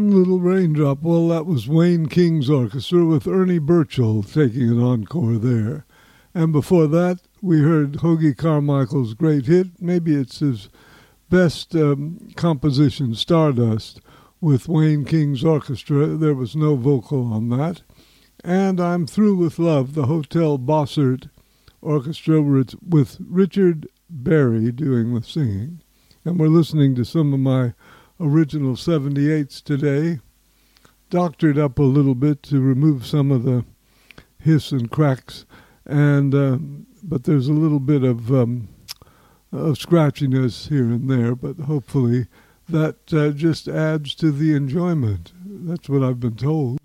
One Little Raindrop. Well, that was Wayne King's orchestra with Ernie Burchell taking an encore there. And before that, we heard Hoagy Carmichael's great hit. Maybe it's his best composition, Stardust, with Wayne King's orchestra. There was no vocal on that. And I'm Through with Love, the Hotel Bossert Orchestra with Richard Berry doing the singing. And we're listening to some of my original 78s today, doctored up a little bit to remove some of the hiss and cracks, and but there's a little bit of scratchiness here and there, but hopefully that just adds to the enjoyment. That's what I've been told.